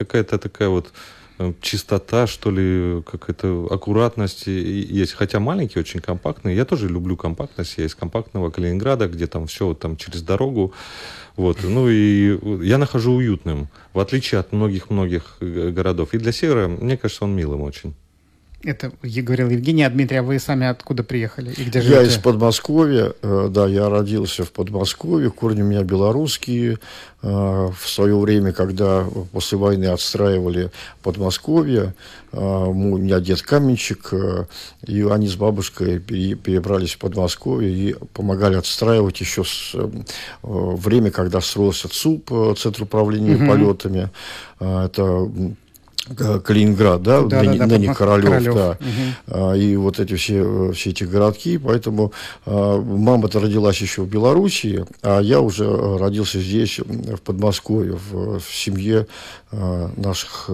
какая-то такая вот чистота, что ли, какая-то аккуратность есть. Хотя маленький, очень компактный. Я тоже люблю компактность. Я из компактного Калининграда, где там все вот там через дорогу. Вот. Ну и я нахожу уютным, в отличие от многих-многих городов. И для севера, мне кажется, он милым очень. Это говорил Евгений. А Дмитрий, а вы сами откуда приехали и где живете? Я из Подмосковья, да, я родился в Подмосковье, корни у меня белорусские. В свое время, когда после войны отстраивали Подмосковье, у меня дед каменщик, и они с бабушкой перебрались в Подмосковье и помогали отстраивать еще время, когда строился ЦУП, Центр управления полетами. Это Калининград, да, ныне Королев, да. И вот эти все эти городки, поэтому мама-то родилась еще в Белоруссии, а я уже родился здесь, в Подмосковье, в семье наших,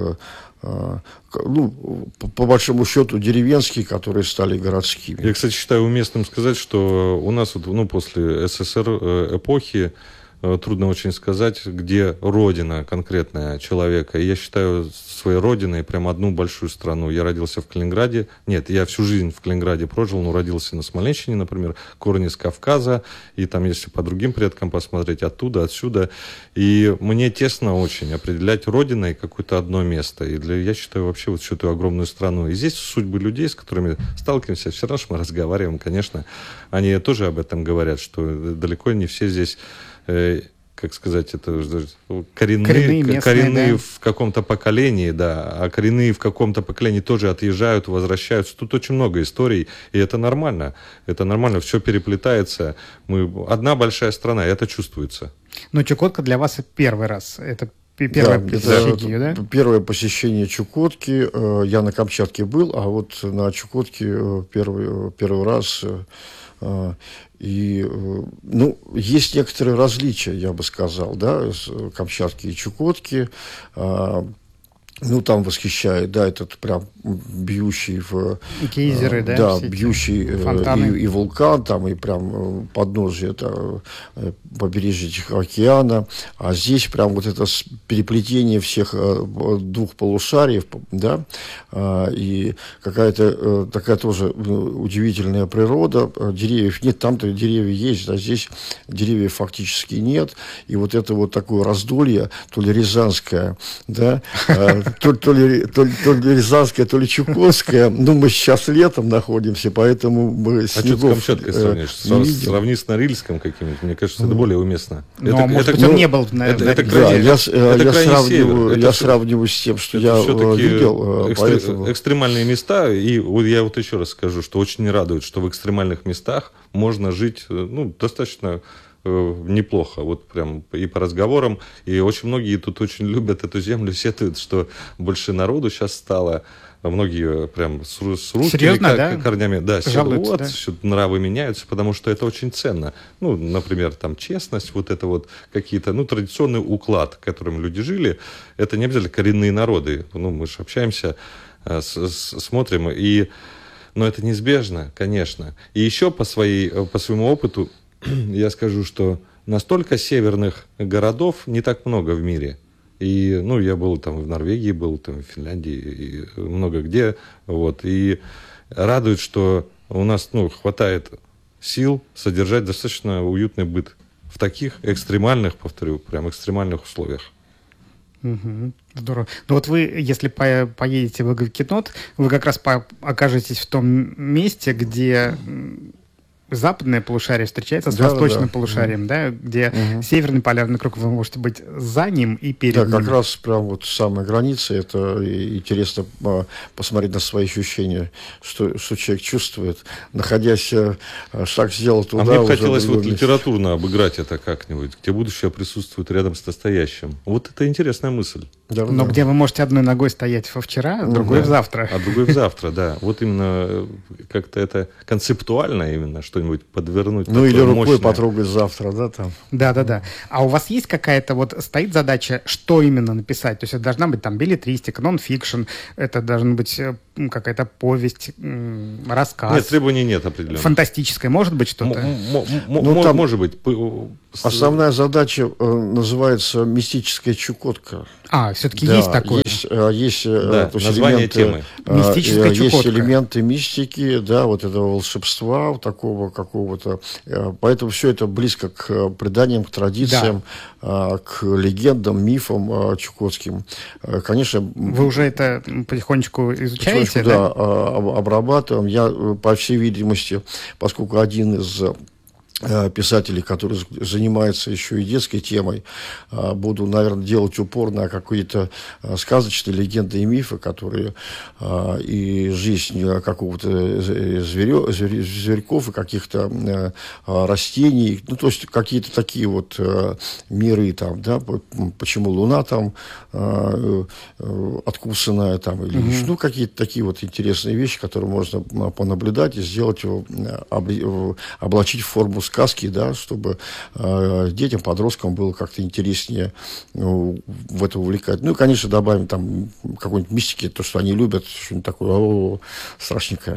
ну, по большому счету, деревенские, которые стали городскими. Я, кстати, считаю уместным сказать, что у нас вот, ну, после СССР эпохи трудно очень сказать, где родина конкретная человека. И я считаю своей родиной прям одну большую страну. Я родился в Калининграде. Нет, я всю жизнь в Калининграде прожил, но родился на Смоленщине, например, корни с Кавказа. И там, если по другим предкам посмотреть, оттуда, отсюда. И мне тесно очень определять родиной какое-то одно место. И я считаю вообще вот всю эту огромную страну. И здесь судьбы людей, с которыми сталкиваемся, все равно, что мы разговариваем, конечно, они тоже об этом говорят, что далеко не все здесь, как сказать, это коренные да? В каком-то поколении, да, а коренные в каком-то поколении тоже отъезжают, возвращаются. Тут очень много историй, и это нормально. Это нормально, все переплетается. Мы одна большая страна, и это чувствуется. Но Чукотка для вас первый раз, это первое посещение, да? Первое посещение Чукотки. Я на Камчатке был, а вот на Чукотке первый раз. И, ну, есть некоторые различия, я бы сказал, да, Камчатки и Чукотки. Ну, там восхищает, да, этот прям бьющий в... Гейзеры, да? Да, бьющий и вулкан, там, и прям подножие, это побережье Тихого океана. А здесь прям вот это переплетение всех двух полушариев, да, и какая-то такая тоже удивительная природа. Деревьев нет, там-то деревья есть, а здесь деревьев фактически нет. И вот это вот такое раздолье, то ли рязанское, да, то ли рязанская, то ли чукотская. Ну, мы сейчас летом находимся, поэтому мы снегов не видим. Сравни с Норильском каким-нибудь, мне кажется, это более уместно. Но, может быть, он не был на я сравниваю с тем, что я видел. Экстремальные места, и я вот еще раз скажу, что очень радует, что в экстремальных местах можно жить, ну, достаточно неплохо, вот прям и по разговорам, и очень многие тут очень любят эту землю, сетуют, что больше народу сейчас стало, многие прям с русскими корнями, да, вот, да? Нравы меняются, потому что это очень ценно. Ну, например, там честность, вот это вот какие-то, ну, традиционный уклад, которым люди жили, это не обязательно коренные народы, ну, мы же общаемся, смотрим, но это неизбежно, конечно. И еще по своему опыту я скажу, что настолько северных городов не так много в мире. И, ну, я был там в Норвегии, был там в Финляндии, и много где. Вот, и радует, что у нас, ну, хватает сил содержать достаточно уютный быт в таких экстремальных, повторю, прям экстремальных условиях. Здорово. Ну вот вы, если поедете в Игокинот, вы как раз окажетесь в том месте, где западное полушарие встречается с восточным полушарием, да, где северный полярный круг, вы можете быть за ним и перед ним. Да, как раз прям вот самая граница, это интересно посмотреть на свои ощущения, что человек чувствует, находясь, шаг сделал туда. А мне бы хотелось вот литературно обыграть это как-нибудь, где будущее присутствует рядом с настоящим. Вот это интересная мысль. Да, но где вы можете одной ногой стоять вчера, а другой в завтра. А другой в завтра, да. Вот именно как-то это концептуально именно что-нибудь подвернуть. Ну или рукой мощное. Потрогать завтра, да, там. Да. А у вас есть какая-то вот стоит задача, что именно написать? То есть это должна быть там беллетристика, нон-фикшн, это должен быть какая-то повесть, рассказ. Нет, требований нет определенно. Фантастическое, может быть что-то? Там может быть. Основная задача называется «Мистическая Чукотка». Все-таки есть такое. Есть название темы. Мистическая Чукотка. Есть элементы мистики, да, вот этого волшебства, такого какого-то. Поэтому все это близко к преданиям, к традициям, к легендам, мифам чукотским. Конечно. Вы уже это потихонечку изучаете? Да, обрабатываем. Я, по всей видимости, поскольку один из писателей, который занимается еще и детской темой, буду, наверное, делать упор на какие-то сказочные легенды и мифы, которые и жизнь какого-то зверьков и каких-то растений, ну, то есть какие-то такие вот миры там, да, почему Луна там откусанная там, или ну, какие-то такие вот интересные вещи, которые можно понаблюдать и сделать его, облачить в форму сказки, да, чтобы детям, подросткам было как-то интереснее в это увлекать. Ну и, конечно, добавим там какой-нибудь мистики, то, что они любят, что-нибудь такое страшненькое.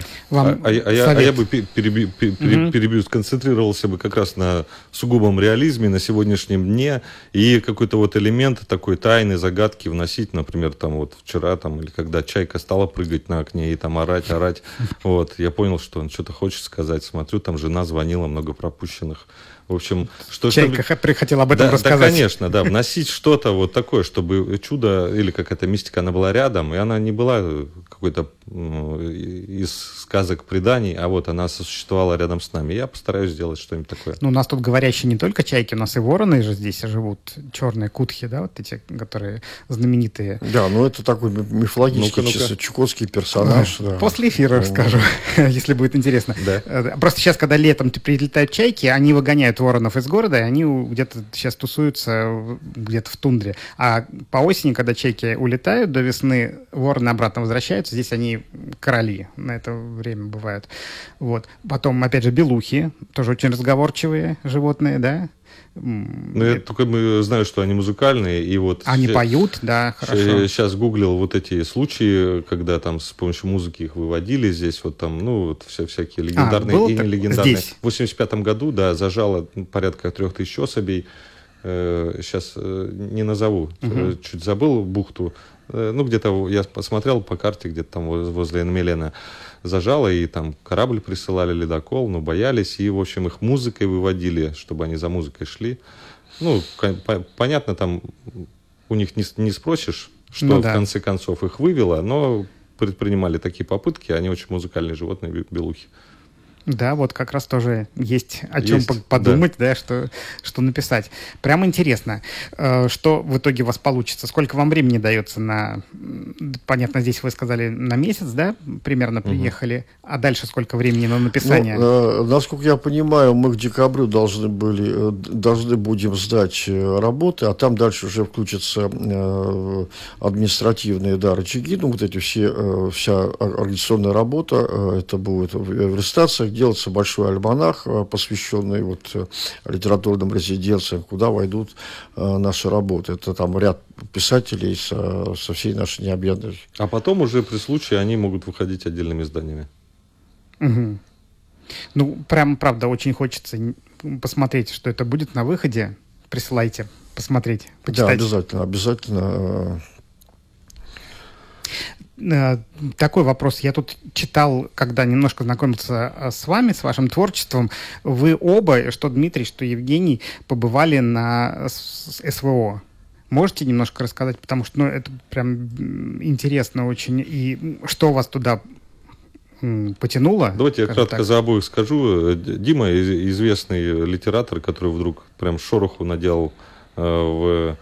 Я бы перебью, сконцентрировался бы как раз на сугубом реализме, на сегодняшнем дне, и какой-то вот элемент такой тайны, загадки вносить, например, там вот вчера, там, или когда чайка стала прыгать на окне и там орать, вот, я понял, что он что-то хочет сказать, смотрю, там жена звонила, много пропущенных. В общем, Чайка хотела об этом рассказать. Да, конечно, да, вносить что-то вот такое, чтобы чудо или какая-то мистика, она была рядом, и она не была какой-то из сказок, преданий, а вот она существовала рядом с нами. Я постараюсь сделать что-нибудь такое. Ну, у нас тут говорящие не только чайки, у нас и вороны же здесь живут, черные кутхи, да, вот эти, которые знаменитые. Да, ну это такой мифологический чукотский персонаж. Да. После эфира расскажу, если будет интересно. Да. Просто сейчас, когда летом прилетают чайки, они выгоняют воронов из города, и они где-то сейчас тусуются где-то в тундре. А по осени, когда чайки улетают, до весны вороны обратно возвращаются, здесь они короли на это время бывают. Вот. Потом, опять же, белухи, тоже очень разговорчивые животные, да? Ну, я только знаю, что они музыкальные, и вот... Они поют, да, хорошо. Сейчас гуглил вот эти случаи, когда там с помощью музыки их выводили здесь, вот там, ну, вот всякие легендарные и нелегендарные. Здесь. В 85-м году, да, зажало порядка 3000 особей. Сейчас не назову, чуть забыл бухту. Ну, где-то я посмотрел по карте, где-то там возле Энмелена зажало, и там корабль присылали, ледокол, но боялись, и, в общем, их музыкой выводили, чтобы они за музыкой шли. Ну, понятно, там у них не спросишь, что в конце концов их вывело, но предпринимали такие попытки, они очень музыкальные животные, белухи. Да, вот как раз тоже есть о чем подумать, да, что написать. Прямо интересно, что в итоге у вас получится. Сколько вам времени дается на... Понятно, здесь вы сказали на месяц, да, примерно приехали. А дальше сколько времени на написание? Ну, насколько я понимаю, мы к декабрю должны будем сдать работы, а там дальше уже включатся административные, да, рычаги. Ну, вот эти вся организационная работа, это будет в рестациях, делается большой альманах, посвященный вот литературным резиденциям, куда войдут наши работы. Это там ряд писателей со всей нашей необъятной. А потом уже при случае они могут выходить отдельными изданиями. Угу. Ну, прям, правда, очень хочется посмотреть, что это будет на выходе. Присылайте посмотреть, почитать. Да, обязательно. Такой вопрос. Я тут читал, когда немножко знакомился с вами, с вашим творчеством. Вы оба, что Дмитрий, что Евгений, побывали на СВО. Можете немножко рассказать? Потому что это прям интересно очень. И что вас туда потянуло? Давайте я кратко за обоих скажу. Дима, известный литератор, который вдруг прям шороху наделал в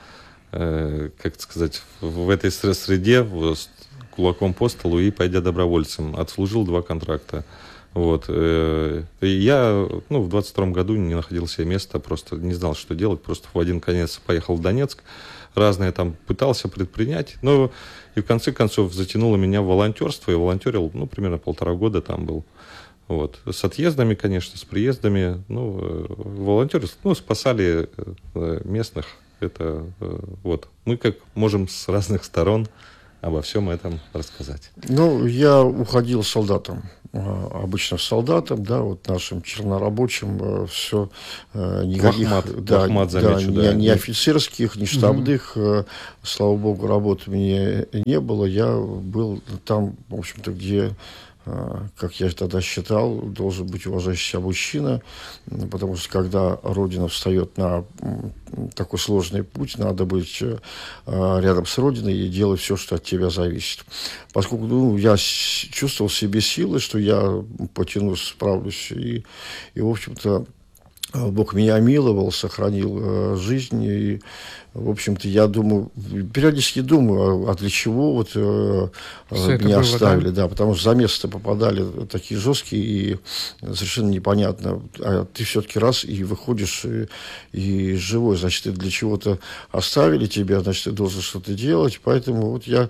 этой среде, кулаком по столу и пойдя добровольцем. Отслужил 2 контракта. Вот. И я в 22-м году не находил себе места, просто не знал, что делать. Просто в один конец поехал в Донецк. Разное там пытался предпринять. Но и в конце концов затянуло меня в волонтерство. И волонтерил, примерно 1,5 года там был. Вот. С отъездами, конечно, с приездами. Волонтерство, спасали местных. Это вот. Мы как можем с разных сторон обо всем этом рассказать. Ну, я уходил солдатом, обычным солдатом, да, вот нашим чернорабочим, все, никаких, Лохмат, замечу, ни офицерских, ни штабных, слава богу, работы у меня не было, я был там, в общем-то, где, как я тогда считал, должен быть уважающий себя мужчина, потому что когда Родина встает на такой сложный путь, надо быть рядом с Родиной и делать все, что от тебя зависит. Поскольку я чувствовал в себе силы, что я потянусь, справлюсь, и в общем-то, Бог меня миловал, сохранил жизнь, и, в общем-то, я думаю, периодически думаю, а для чего вот меня оставили, да, потому что замесы попадали такие жесткие, и совершенно непонятно, а ты все-таки раз и выходишь и живой, значит, для чего-то оставили тебя, значит, ты должен что-то делать, поэтому вот я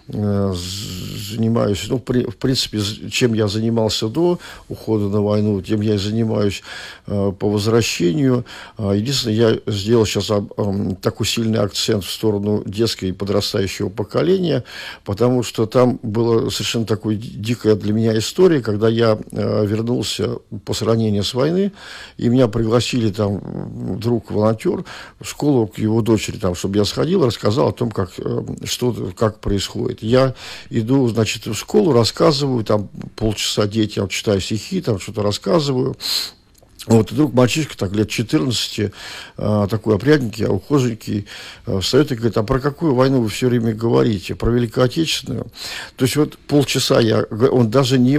занимаюсь, ну, в принципе, чем я занимался до ухода на войну, тем я и занимаюсь по возвращению. Единственное, я сделал сейчас такой сильный акцент в сторону детского и подрастающего поколения, потому что там была совершенно такая дикая для меня история, когда я вернулся после ранения с войны, и меня пригласили там друг-волонтер в школу к его дочери, там, чтобы я сходил, рассказал о том, как происходит. Я иду, значит, в школу, рассказываю, там полчаса детям читаю стихи, там что-то рассказываю. Вот, и вдруг мальчишка, так, лет 14, такой опрятненький, ухоженький, встает и говорит, а про какую войну вы все время говорите? Про Великую Отечественную? То есть вот полчаса он даже не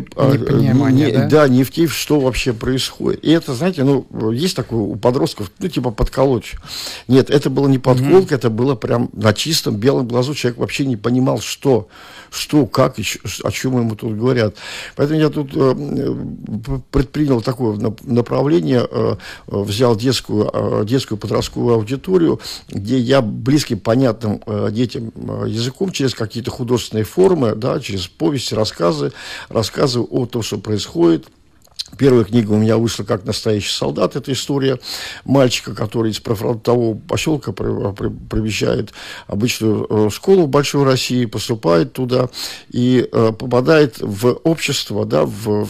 в те, что вообще происходит. И это, знаете, ну, есть такое у подростков, ну, типа подколоть. Нет, это было не подколка, это было прям на чистом белом глазу. Человек вообще не понимал, что, как и о чем ему тут говорят. Поэтому я тут предпринял такое направление, взял детскую подростковую аудиторию, где я близким, понятным детям языком, через какие-то художественные формы, да, через повести, рассказываю о том, что происходит. Первая книга у меня вышла «Как настоящий солдат». Это история мальчика, который из прифронтового поселка приезжает в обычную школу в Большой России, поступает туда и попадает в общество, да,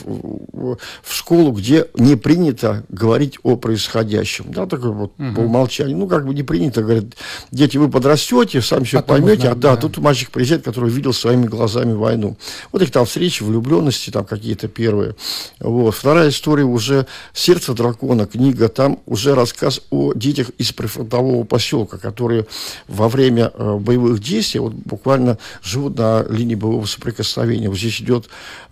в школу, где не принято говорить о происходящем. Да, такое вот по умолчанию. Ну, как бы не принято, говорят, дети, вы подрастете, сами все поймете. Тут мальчик приезжает, который видел своими глазами войну. Вот их там встречи, влюбленности, там какие-то первые. Вот. Вторая история уже «Сердце дракона», книга, там уже рассказ о детях из прифронтового поселка, которые во время боевых действий вот буквально живут на линии боевого соприкосновения. Вот здесь идет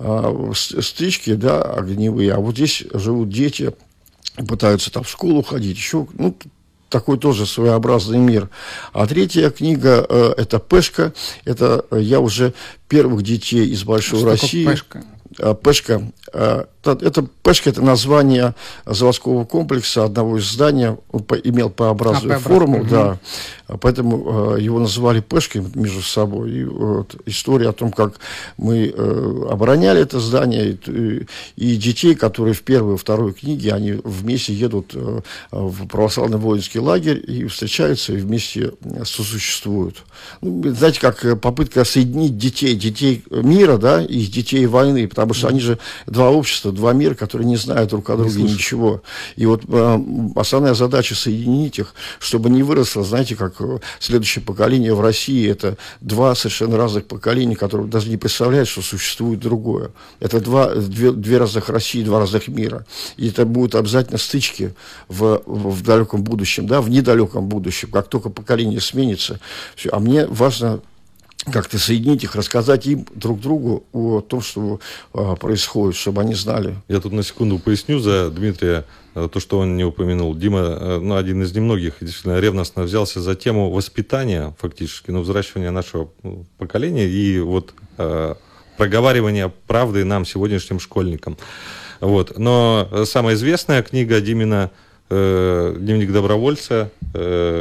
стычки, да, огневые, а вот здесь живут дети, пытаются там в школу ходить, еще, ну, такой тоже своеобразный мир. А третья книга это «Пешка». Это я уже первых детей из Большой России. Пешка. Пешка – это название заводского комплекса, одного из зданий. Он имел П-образную форму, да. Поэтому его называли Пешкой между собой. И вот история о том, как мы обороняли это здание, и детей, которые в первой и второй книге, они вместе едут в православный воинский лагерь и встречаются, и вместе сосуществуют. Ну, знаете, как попытка соединить детей мира, да, и детей войны, потому что они же два общества, два мира, которые не знают друг о друге ничего. И вот основная задача соединить их, чтобы не выросло, знаете, как следующее поколение в России, это два совершенно разных поколения, которые даже не представляют, что существует другое. Это две разных России, два разных мира. И это будут обязательно стычки в далеком будущем, да, в недалеком будущем, как только поколение сменится. Все. А мне важно как-то соединить их, рассказать им друг другу о том, что происходит, чтобы они знали. Я тут на секунду поясню за Дмитрия то, что он не упомянул. Дима, ну, один из немногих, действительно, ревностно взялся за тему воспитания, фактически, взращивания нашего поколения и вот проговаривания правды нам, сегодняшним школьникам. Вот. Но самая известная книга Димина «Дневник добровольца»,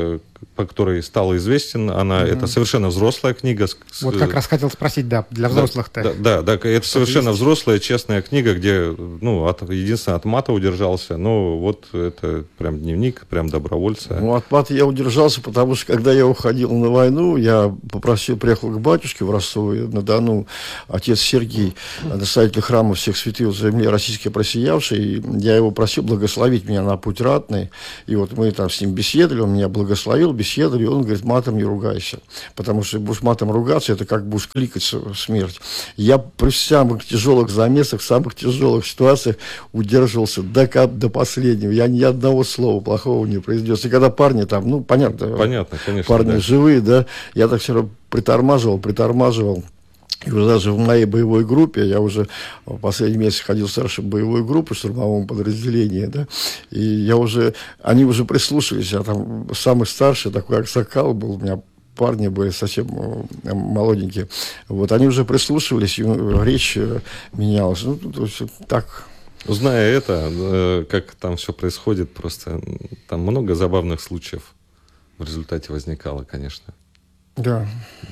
по которой стал известен. Это совершенно взрослая книга. Вот как раз хотел спросить, да, для взрослых-то. Да, это совершенно взрослая, честная книга, где, единственное, от мата удержался. Но вот это прям дневник, прям добровольца. От мата я удержался, потому что, когда я уходил на войну, я приехал к батюшке в Ростове-на-Дону, отец Сергей, настоятель храма всех святых в земле российской просиявший, и я его просил благословить меня на путь ратный. И вот мы там с ним беседовали, он меня благословил, беседовали, и он говорит: матом не ругайся, потому что будешь матом ругаться, это как будешь кликать смерть. Я при самых тяжелых замесах, в самых тяжелых ситуациях удерживался до последнего. Я ни одного слова плохого не произнес. И когда парни там, понятно, конечно, парни живые, да, я так все равно притормаживал. И уже даже в моей боевой группе, я уже в последний месяц ходил в старшую боевую группу в штурмовом подразделении, да, и они уже прислушались, я там самый старший, такой аксакал был, у меня парни были совсем молоденькие, вот, они уже прислушивались, и речь менялась, то есть так. Зная это, как там все происходит, просто там много забавных случаев в результате возникало, конечно. Да.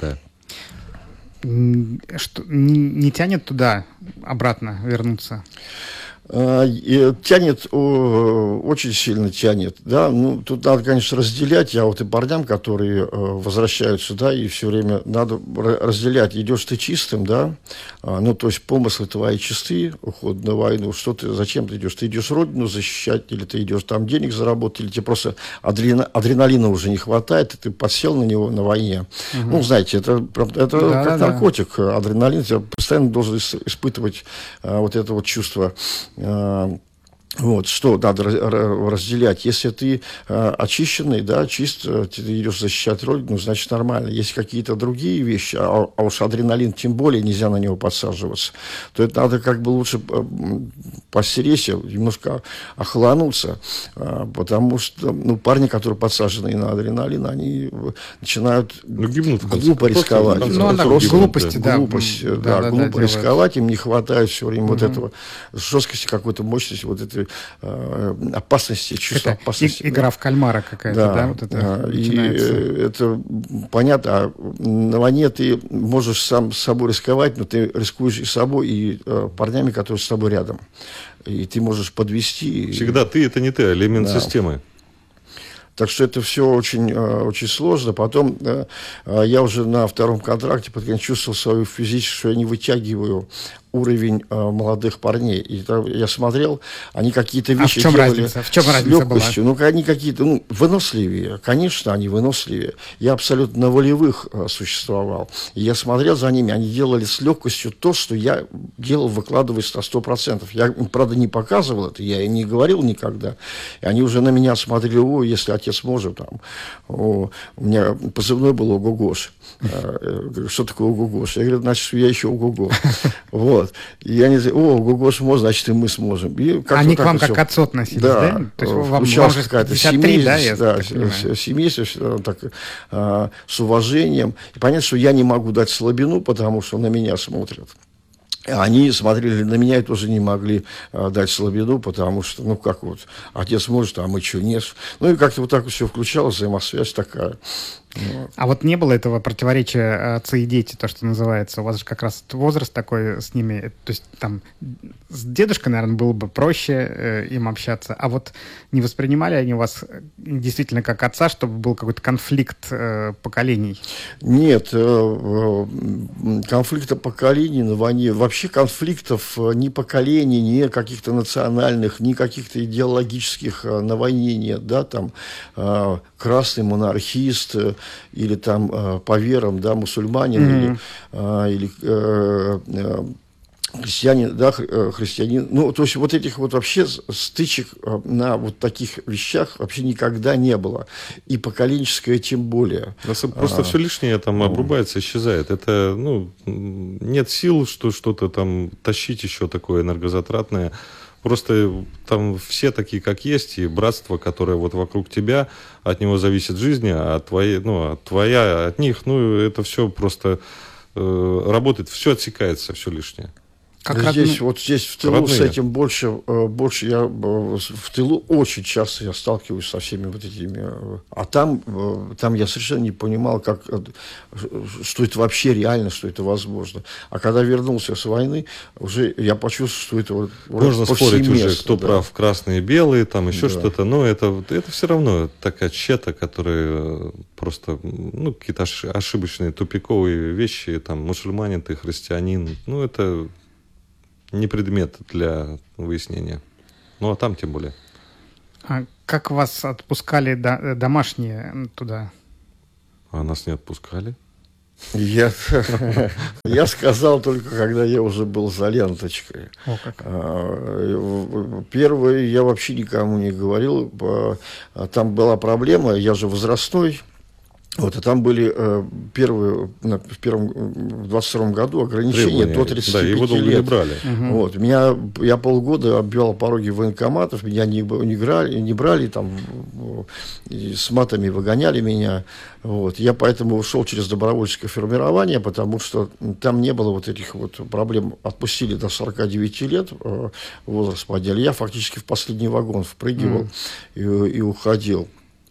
Что, не тянет туда обратно вернуться? Тянет, очень сильно тянет, да, тут надо, конечно, разделять, я вот и парням, которые возвращаются, да, и все время надо разделять, идешь ты чистым, да, то есть помыслы твои чисты, уход на войну, зачем ты идешь родину защищать, или ты идешь там денег заработать, или тебе просто адреналина уже не хватает, и ты подсел на него на войне, знаете, это как наркотик, адреналин, тебя постоянно должен испытывать вот это вот чувство. Вот, что надо разделять. Если ты очищенный, да, чист, ты идешь защищать родину, значит, нормально. Если какие-то другие вещи, а уж адреналин тем более нельзя на него подсаживаться, то это надо как бы лучше постеречься, немножко охлануться, потому что, парни, которые подсажены на адреналин, они начинают глупо рисковать. Глупости, да. Глупо рисковать, им не хватает все время вот этого жесткости, какой-то мощности, вот этой опасности, чувства опасности. Игра в кальмара какая-то, да? Вот это начинается. Это понятно. На войне ты можешь сам с собой рисковать, но ты рискуешь и собой, и парнями, которые с тобой рядом. И ты можешь подвести. Всегда ты — это не ты, а элемент системы. Так что это все очень, очень сложно. Потом я уже на втором контракте чувствовал свою физическую, что я не вытягиваю уровень молодых парней. И я смотрел, они какие-то вещи делали в чем разница легкостью. Была? Они какие-то, выносливее. Конечно, они выносливее. Я абсолютно на волевых существовал. И я смотрел за ними, они делали с легкостью то, что я делал, выкладываясь на 100%. Я им, правда, не показывал это, я и не говорил никогда. И они уже на меня смотрели: если отец может, у меня позывной был Ого-Гош. Что такое Ого-Гош? Я говорю: значит, я еще Ого-Го. Вот. И они говорят: Ого-Гош может, значит, и мы сможем. И они к вам как к отцу относились, да? То есть вам же какая-то семейство, так, с уважением. И понятно, что я не могу дать слабину, потому что на меня смотрят. Они смотрели на меня и тоже не могли дать слабину, потому что, отец может, а мы что, нет. И как-то вот так все включалось, взаимосвязь такая. А вот не было этого противоречия отцы и дети, то, что называется? У вас же как раз возраст такой с ними, то есть там с дедушкой, наверное, было бы проще им общаться, а вот не воспринимали они вас действительно как отца, чтобы был какой-то конфликт поколений? Нет, конфликта поколений на войне, вообще конфликтов ни поколений, ни каких-то национальных, ни каких-то идеологических на войне нет, да, там красный монархист, или там по верам, да, мусульманин, или христианин, да, христианин. То есть вот этих вот вообще стычек на вот таких вещах вообще никогда не было. И поколенческое тем более. Просто все лишнее там обрубается, исчезает. Это, нет сил, что-то там тащить еще такое энергозатратное. Просто там все такие, как есть, и братство, которое вот вокруг тебя, от него зависит жизнь, а от них, это все просто работает, все отсекается, все лишнее. Здесь в тылу родные. С этим больше я в тылу очень часто я сталкиваюсь со всеми вот этими. А там я совершенно не понимал, что это вообще реально, что это возможно. А когда вернулся с войны, уже я почувствовал, что это можно спорить уже, кто прав, красные и белые, там еще что-то. Но это все равно такая чета, которая просто какие-то ошибочные, тупиковые вещи. Там мусульманин, ты христианин. Это не предмет для выяснения. А там тем более. А как вас отпускали домашние туда? А нас не отпускали. Я сказал только, когда я уже был за ленточкой. Первое, я вообще никому не говорил. Там была проблема, я же возрастной. И там были в 22 году ограничения до 35 его долго лет. Не брали. Я полгода оббивал пороги военкоматов, меня не брали, там, с матами выгоняли меня. Я поэтому ушел через добровольческое формирование, потому что там не было вот этих проблем. Отпустили до 49 лет, возраст подняли. Я фактически в последний вагон впрыгивал и уходил.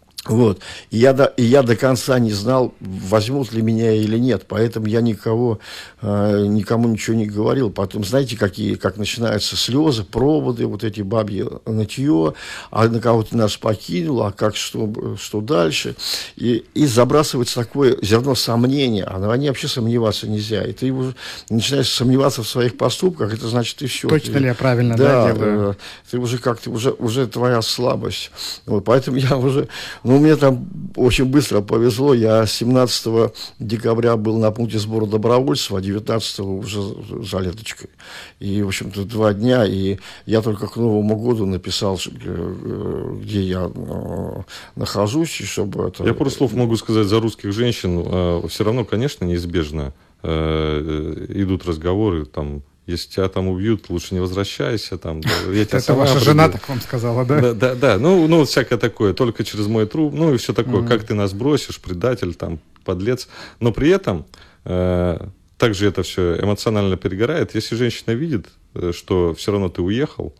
И я до конца не знал, возьмут ли меня или нет, поэтому я никому ничего не говорил. Потом, знаете, как начинаются слезы, проводы, вот эти бабьи нытье, а на кого-то нас покинул, а что дальше? И забрасывается такое зерно сомнения, а на войне вообще сомневаться нельзя. И ты уже начинаешь сомневаться в своих поступках, это значит, ты все. Точно ли я правильно делаю? Ты уже уже твоя слабость. Поэтому я уже... мне там очень быстро повезло. Я 17 декабря был на пункте сбора добровольцев, а 19 уже за ленточкой. И, в общем-то, 2 дня. И я только к Новому году написал, где я нахожусь, и чтобы это... Я пару слов могу сказать за русских женщин. Все равно, конечно, неизбежно идут разговоры, там, если тебя там убьют, лучше не возвращайся. Там, я тебя это ваша жена так вам сказала, да? Да. Всякое такое, только через мой труп, и все такое. Как ты нас бросишь, предатель, там, подлец. Но при этом также это все эмоционально перегорает. Если женщина видит, что все равно ты уехал,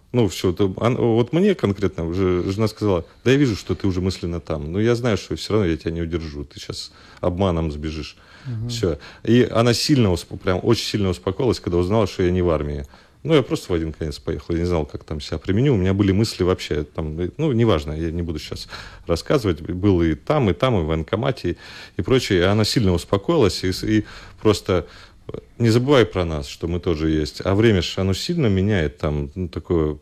мне конкретно жена сказала, да я вижу, что ты уже мысленно там, но я знаю, что все равно я тебя не удержу, ты сейчас обманом сбежишь. Все. И она очень сильно успокоилась, когда узнала, что я не в армии. Я просто в один конец поехал, я не знал, как там себя применю. У меня были мысли вообще, там, неважно, я не буду сейчас рассказывать. Был и там, и в военкомате, и прочее. И она сильно успокоилась, и просто не забывай про нас, что мы тоже есть. А время же, оно сильно меняет, там, такое...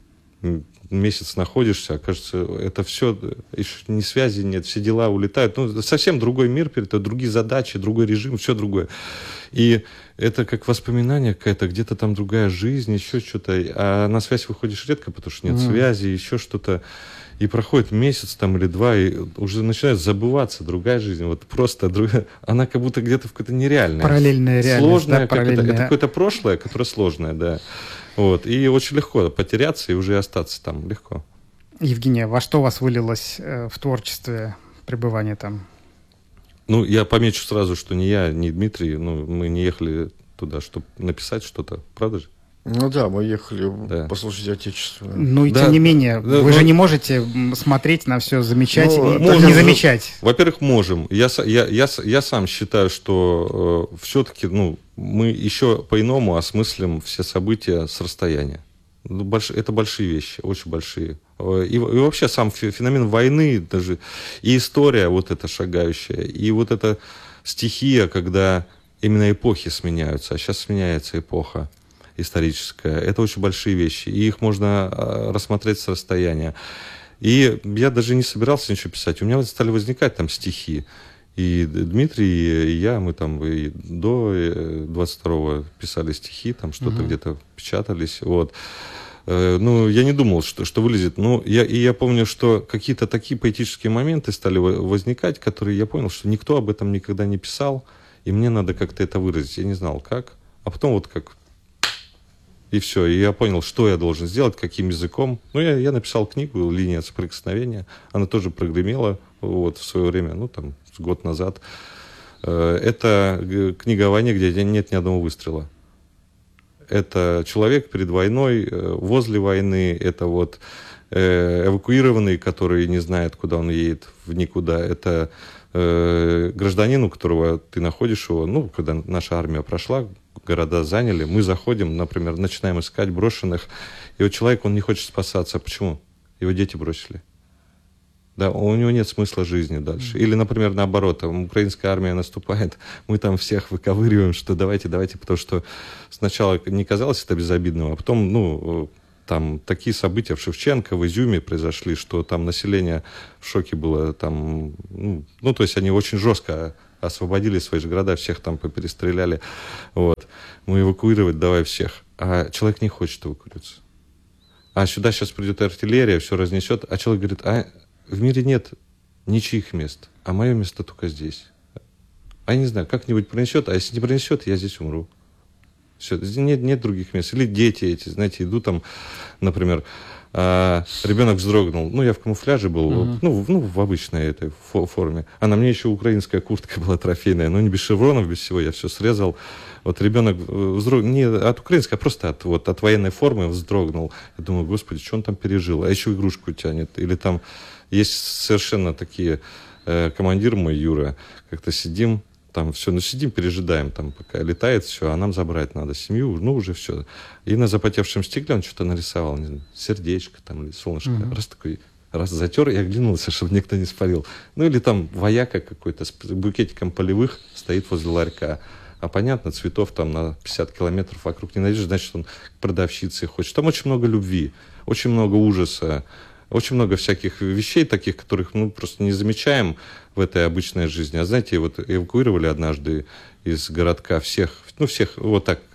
месяц находишься, кажется, это все, ни связи нет, все дела улетают. Совсем другой мир, другие задачи, другой режим, все другое. И это как воспоминание какое-то, где-то там другая жизнь, еще что-то. А на связь выходишь редко, потому что нет связи, еще что-то. И проходит месяц там или 2, и уже начинает забываться другая жизнь. Просто другая. Она как будто где-то в какой-то нереальной. Параллельная реальность. Сложная, да, это какое-то прошлое, которое сложное, да. И очень легко потеряться и уже остаться там легко. Евгения, во что у вас вылилось в творчестве пребывание там? Я помечу сразу, что ни я, ни Дмитрий, мы не ехали туда, чтобы написать что-то, правда же? Мы ехали послушать отечественное. Тем не менее, вы же не можете смотреть на все, замечать, не замечать. Во-первых, можем. Я сам считаю, что все-таки мы еще по-иному осмыслим все события с расстояния. Это большие вещи, очень большие. И вообще сам феномен войны, даже и история вот эта шагающая, и вот эта стихия, когда именно эпохи сменяются, а сейчас сменяется эпоха историческая. Это очень большие вещи, и их можно рассмотреть с расстояния. И я даже не собирался ничего писать. У меня стали возникать там стихи. И Дмитрий, и я, мы там и до 22-го писали стихи, там что-то где-то печатались. Я не думал, что вылезет. Я помню, что какие-то такие поэтические моменты стали возникать, которые я понял, что никто об этом никогда не писал, и мне надо как-то это выразить. Я не знал, как. А потом как... И все. И я понял, что я должен сделать, каким языком. Я написал книгу «Линия соприкосновения». Она тоже прогремела в свое время, год назад. Это книга о войне, где нет ни одного выстрела. Это человек перед войной, возле войны, это вот эвакуированный, который не знает, куда он едет, в никуда. Это гражданин, у которого ты находишь его, ну, когда наша армия прошла, города заняли, мы заходим, например, начинаем искать брошенных, и вот человек, он не хочет спасаться. Почему? Его дети бросили. Да, у него нет смысла жизни дальше. Или, например, наоборот, украинская армия наступает, мы там всех выковыриваем, что давайте, потому что сначала не казалось это безобидным, а потом, ну, там такие события в Шевченко, в Изюме произошли, что там население в шоке было, там, ну, то есть они очень жестко освободили свои же города, всех там поперестреляли, вот. Мы эвакуировать давай всех, а человек не хочет эвакуироваться. А сюда сейчас придет артиллерия, все разнесет, а человек говорит, а в мире нет ничьих мест, а мое место только здесь. А я не знаю, как-нибудь пронесет, а если не пронесет, я здесь умру. Все, нет других мест. Или дети эти, знаете, идут там, например, ребенок вздрогнул. Ну, я в камуфляже был, ну, в обычной этой форме. А на мне еще украинская куртка была трофейная, но не без шевронов, без всего, я все срезал. Вот ребенок вздрогнул, не от украинской, а просто от военной формы вздрогнул. Я думаю, господи, что он там пережил? А еще игрушку тянет. Или там есть совершенно такие, командир мой, Юра, как-то сидим, там все, ну сидим, пережидаем, там пока летает все, а нам забрать надо семью, ну уже все. И на запотевшем стекле он что-то нарисовал, не знаю, сердечко там или солнышко. Раз затер и оглянулся, чтобы никто не спалил. Ну или там вояка какой-то с букетиком полевых стоит возле ларька. А понятно, цветов там на 50 километров вокруг не найдешь, значит, он к продавщице хочет. Там очень много любви, очень много ужаса, очень много всяких вещей таких, которых мы просто не замечаем в этой обычной жизни. А знаете, вот эвакуировали однажды из городка всех, вот так,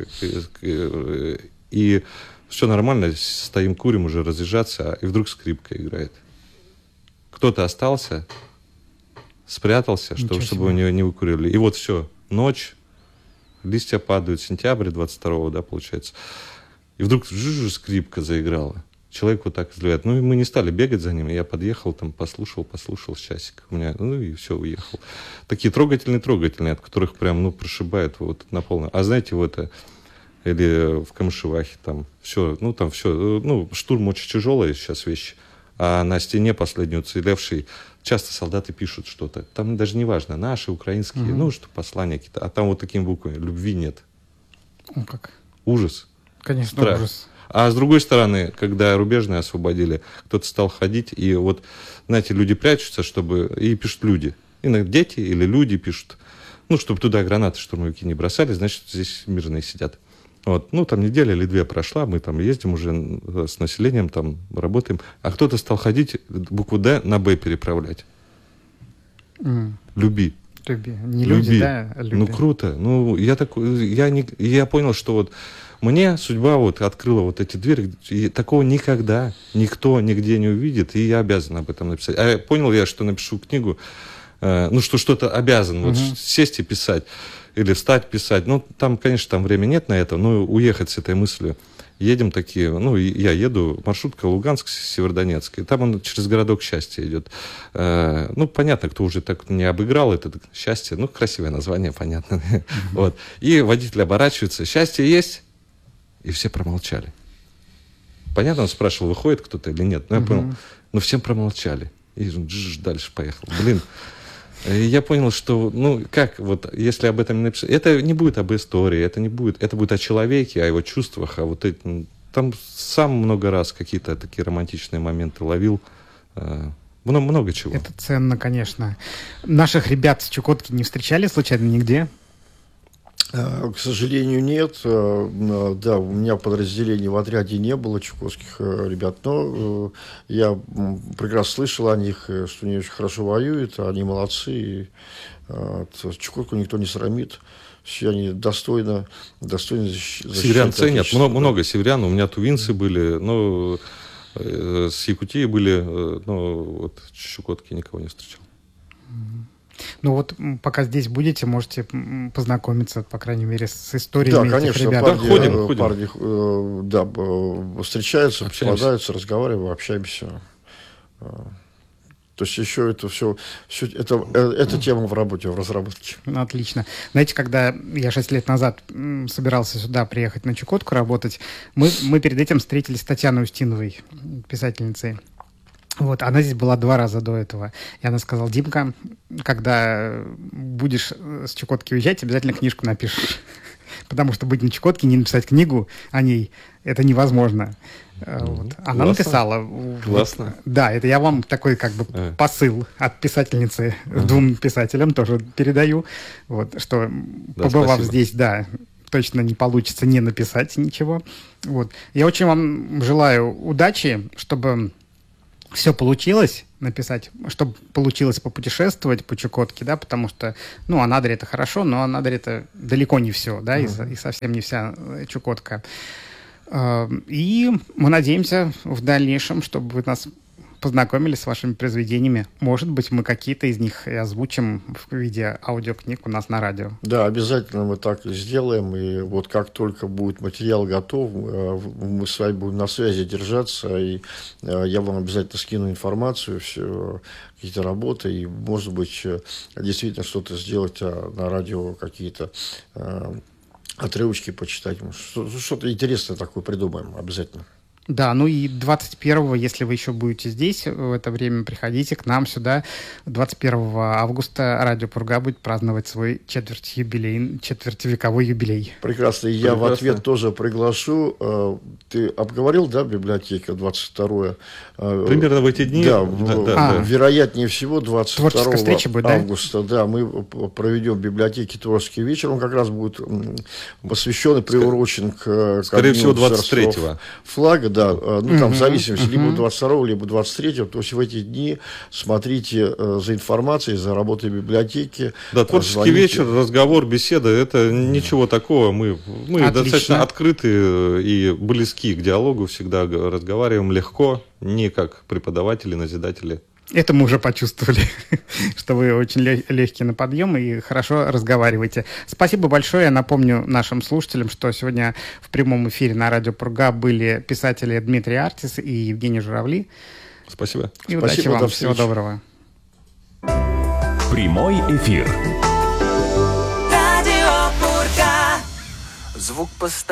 и все нормально, стоим, курим, уже разъезжаться, и вдруг скрипка играет. Кто-то остался, спрятался, чтобы его не выкурили. И вот все, ночь, листья падают, сентябрь 22-го, да, получается. И вдруг скрипка заиграла. Человек вот так изливает. Ну, и мы не стали бегать за ним. Я подъехал, там, послушал с часик. У меня, ну, и все, уехал. Такие трогательные, от которых прям, ну, прошибает вот на полную. А знаете, вот или в Камышевахе там все, штурм очень тяжелая сейчас вещь. А на стене последний уцелевший, часто солдаты пишут что-то. Там даже не важно, наши, украинские, что послания какие-то. А там вот такими буквами любви нет. О, как? Ужас. Конечно, страх. Ужас. А с другой стороны, когда рубежные освободили, кто-то стал ходить, и вот, знаете, люди прячутся, и пишут люди. Иногда дети или люди пишут, чтобы туда гранаты штурмовики не бросали, значит, здесь мирные сидят. Вот, там неделя или две прошла, мы там ездим уже с населением, там работаем, а кто-то стал ходить, букву «Д» на «Б» переправлять. Люби. Не люди, да, а люди. Круто. Я понял, что вот мне судьба вот открыла вот эти двери, и такого никогда никто нигде не увидит, и я обязан об этом написать. А понял я, что напишу книгу, что что-то обязан сесть и писать, или встать писать. Там, конечно, там времени нет на это, но уехать с этой мыслью. Едем такие, я еду, маршрутка Луганск, Северодонецк, и там он через городок счастья идет. Понятно, кто уже так не обыграл это счастье, красивое название, понятно. Вот. И водитель оборачивается, счастье есть? И все промолчали. Понятно, он спрашивал, выходит кто-то или нет. Я понял, всем промолчали. И дальше поехал. И я понял, что, если об этом не написать, это не будет об истории, это будет о человеке, о его чувствах, там сам много раз какие-то такие романтичные моменты ловил, много чего. Это ценно, конечно. Наших ребят с Чукотки не встречали случайно нигде? К сожалению, нет. Да, у меня в подразделении в отряде не было чукотских ребят, но я прекрасно слышал о них, что они очень хорошо воюют, они молодцы. И Чукотку никто не срамит. Все они достойно защищают. Северян ценят, много северян. У меня тувинцы были, с Якутии были, Чукотки никого не встречал. Пока здесь будете, можете познакомиться, по крайней мере, с историями этих ребят. Да, конечно, парни встречаются, попадаются, разговариваем, общаемся. То есть еще это все это тема в работе, в разработке. Отлично. Знаете, когда я 6 лет назад собирался сюда приехать на Чукотку работать, мы перед этим встретились с Татьяной Устиновой, писательницей. Вот, она здесь была 2 раза до этого. И она сказала: Димка, когда будешь с Чукотки уезжать, обязательно книжку напишешь. Потому что быть на Чукотке, не написать книгу о ней, это невозможно. Вот. Она написала. Классно. Да, это я вам такой как бы посыл от писательницы 2 писателям тоже передаю. Вот, что, да, побывав спасибо. Здесь, да, точно не получится не написать ничего. Вот. Я очень вам желаю удачи, чтобы все получилось написать, чтобы получилось попутешествовать по Чукотке, да, потому что, Анадырь — это хорошо, но Анадырь — это далеко не все, да, и совсем не вся Чукотка. И мы надеемся в дальнейшем, чтобы вы нас познакомили с вашими произведениями. Может быть, мы какие-то из них и озвучим в виде аудиокниг у нас на радио. Да, обязательно мы так и сделаем. И вот как только будет материал готов, мы с вами будем на связи держаться. И я вам обязательно скину информацию, все, какие-то работы. И, может быть, действительно что-то сделать на радио, какие-то отрывочки почитать. Что-то интересное такое придумаем обязательно. Да, и 21-го, если вы еще будете здесь, в это время приходите к нам сюда. 21 августа Радио Пурга будет праздновать свой четвертьвековой юбилей. Прекрасно. И я в ответ тоже приглашу. Ты обговорил, да, библиотека 22-е? Примерно в эти дни. Да, вероятнее всего 22 будет, августа. Да, мы проведем в библиотеке творческий вечер. Он как раз будет посвящен и приурочен к... Скорее всего, 23-го. Флага, да, там в зависимости, либо 22-го, либо 23-го, то есть в эти дни смотрите за информацией, за работой библиотеки. Да, творческий вечер, разговор, беседа, это ничего такого, мы достаточно открыты и близки к диалогу, всегда разговариваем легко, не как преподаватели, назидатели. Это мы уже почувствовали, что вы очень легкие на подъем и хорошо разговариваете. Спасибо большое. Я напомню нашим слушателям, что сегодня в прямом эфире на Радио Пурга были писатели Дмитрий Артис и Евгений Журавли. Спасибо. И удачи вам. Всего доброго. Прямой эфир. Радио Пурга. Звук